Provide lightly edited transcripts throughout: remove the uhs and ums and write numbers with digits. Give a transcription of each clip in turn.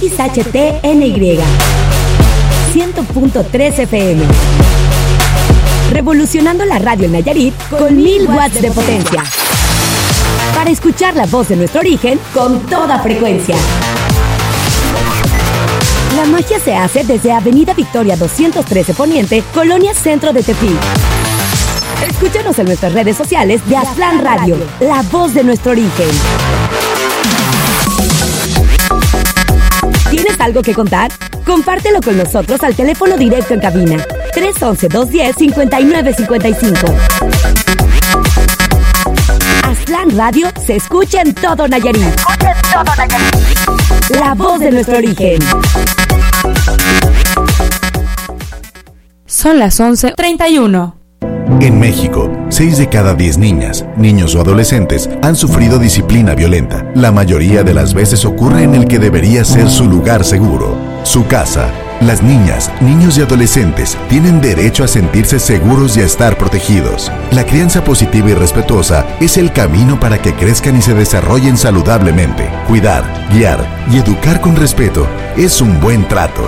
XHTNY 100.3 FM. Revolucionando la radio en Nayarit con 1000 watts de potencia. Para escuchar la voz de nuestro origen con toda frecuencia. La magia se hace desde Avenida Victoria 213 Poniente, Colonia Centro de Tepic. Escúchanos en nuestras redes sociales de Aztlán Radio, la voz de nuestro origen. ¿Tienes algo que contar? Compártelo con nosotros al teléfono directo en cabina 311-210-5955. Aztlán Radio se escucha en todo Nayarit. La voz de nuestro origen. Son las 11:31. En México, 6 de cada 10 niñas, niños o adolescentes han sufrido disciplina violenta. La mayoría de las veces ocurre en el que debería ser su lugar seguro, su casa. Las niñas, niños y adolescentes tienen derecho a sentirse seguros y a estar protegidos. La crianza positiva y respetuosa es el camino para que crezcan y se desarrollen saludablemente. Cuidar, guiar y educar con respeto es un buen trato.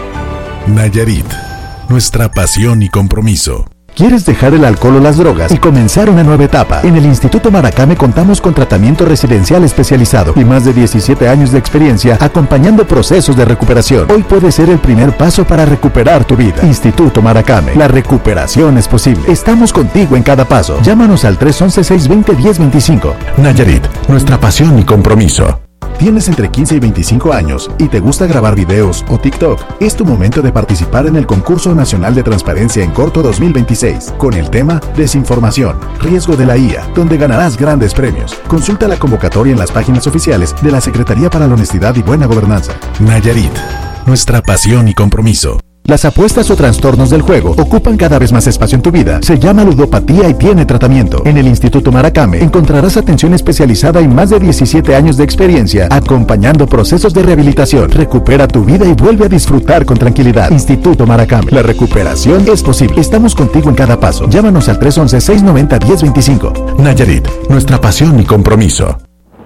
Nayarit, nuestra pasión y compromiso. ¿Quieres dejar el alcohol o las drogas y comenzar una nueva etapa? En el Instituto Maracame contamos con tratamiento residencial especializado y más de 17 años de experiencia acompañando procesos de recuperación. Hoy puede ser el primer paso para recuperar tu vida. Instituto Maracame, la recuperación es posible. Estamos contigo en cada paso. Llámanos al 311-620-1025. Nayarit, nuestra pasión y compromiso. ¿Tienes entre 15 y 25 años y te gusta grabar videos o TikTok? Es tu momento de participar en el Concurso Nacional de Transparencia en Corto 2026, con el tema Desinformación, riesgo de la IA, donde ganarás grandes premios. Consulta la convocatoria en las páginas oficiales de la Secretaría para la Honestidad y Buena Gobernanza. Nayarit, nuestra pasión y compromiso. Las apuestas o trastornos del juego ocupan cada vez más espacio en tu vida. Se llama ludopatía y tiene tratamiento. En el Instituto Maracame encontrarás atención especializada y más de 17 años de experiencia acompañando procesos de rehabilitación. Recupera tu vida y vuelve a disfrutar con tranquilidad. Instituto Maracame. La recuperación es posible. Estamos contigo en cada paso. Llámanos al 311-690-1025. Nayarit, nuestra pasión y compromiso.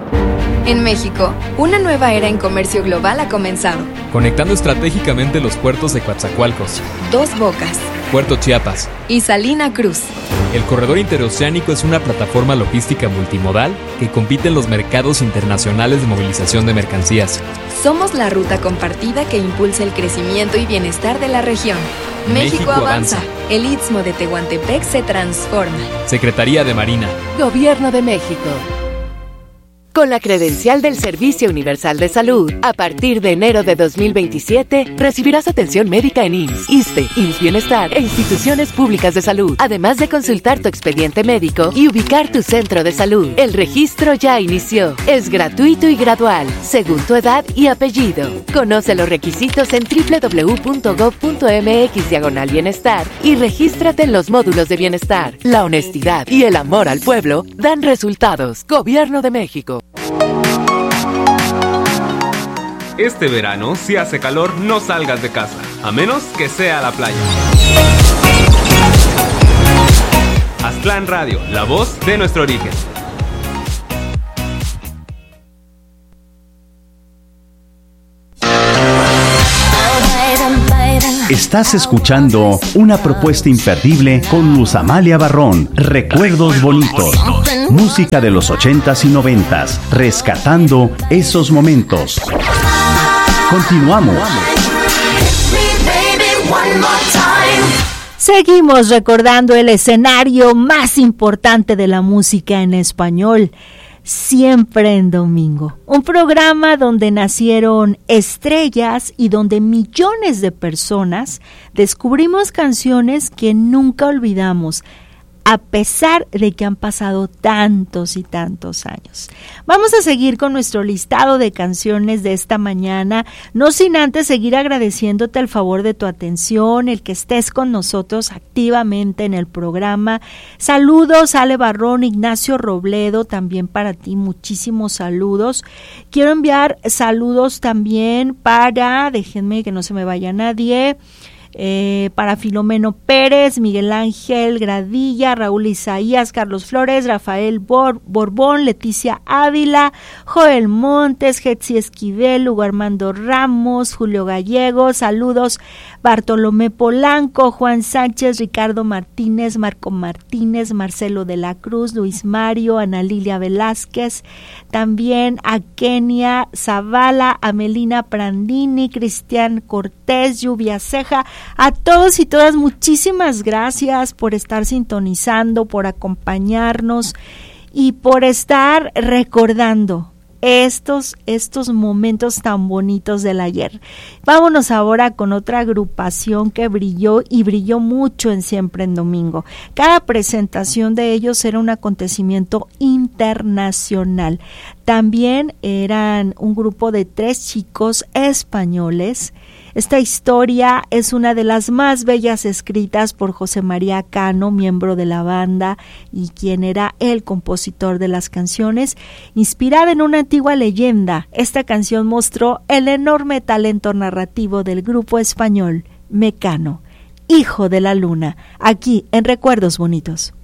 En México, una nueva era en comercio global ha comenzado. Conectando estratégicamente los puertos de Coatzacoalcos, Dos Bocas, Puerto Chiapas y Salina Cruz. El corredor interoceánico es una plataforma logística multimodal que compite en los mercados internacionales de movilización de mercancías. Somos la ruta compartida que impulsa el crecimiento y bienestar de la región. México avanza. El Istmo de Tehuantepec se transforma. Secretaría de Marina. Gobierno de México. Con la credencial del Servicio Universal de Salud, a partir de enero de 2027, recibirás atención médica en IMSS, ISSSTE, IMSS Bienestar e instituciones públicas de salud, además de consultar tu expediente médico y ubicar tu centro de salud. El registro ya inició. Es gratuito y gradual, según tu edad y apellido. Conoce los requisitos en www.gov.mx/bienestar y regístrate en los módulos de bienestar. La honestidad y el amor al pueblo dan resultados. Gobierno de México. Este verano, si hace calor, no salgas de casa, a menos que sea a la playa. Aztlán Radio, la voz de nuestro origen. Estás escuchando una propuesta imperdible con Luz Amalia Barrón. Recuerdos bonitos. Música de los 80s y 90s. Rescatando esos momentos. Continuamos. Seguimos recordando el escenario más importante de la música en español. Siempre en domingo, un programa donde nacieron estrellas y donde millones de personas descubrimos canciones que nunca olvidamos, a pesar de que han pasado tantos y tantos años. Vamos a seguir con nuestro listado de canciones de esta mañana, no sin antes seguir agradeciéndote el favor de tu atención, el que estés con nosotros activamente en el programa. Saludos, Ale Barrón, Ignacio Robledo, también para ti, muchísimos saludos. Quiero enviar saludos también para, déjenme que no se me vaya nadie, para Filomeno Pérez, Miguel Ángel Gradilla, Raúl Isaías, Carlos Flores, Rafael Borbón, Leticia Ávila, Joel Montes, Jetsi Esquivel, Hugo Armando Ramos, Julio Gallego, saludos Bartolomé Polanco, Juan Sánchez, Ricardo Martínez, Marco Martínez, Marcelo de la Cruz, Luis Mario, Ana Lilia Velázquez, también a Kenia Zavala, a Melina Prandini, Cristian Cortés, Lluvia Ceja. A todos y todas, muchísimas gracias por estar sintonizando, por acompañarnos y por estar recordando estos momentos tan bonitos del ayer. Vámonos ahora con otra agrupación que brilló y brilló mucho en Siempre en Domingo. Cada presentación de ellos era un acontecimiento internacional. También eran un grupo de 3 chicos españoles. Esta historia es una de las más bellas escritas por José María Cano, miembro de la banda y quien era el compositor de las canciones. Inspirada en una antigua leyenda, esta canción mostró el enorme talento narrativo del grupo español Mecano, Hijo de la Luna, aquí en Recuerdos Bonitos.